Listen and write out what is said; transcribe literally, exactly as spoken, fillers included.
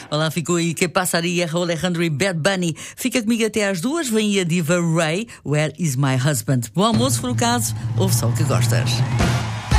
Olá, ficou aí que passaria Raul Alejandro e Bad Bunny. Fica comigo até às duas, vem aí a diva Ray, Where is my husband? Bom almoço, for o caso, ouve só o que gostas.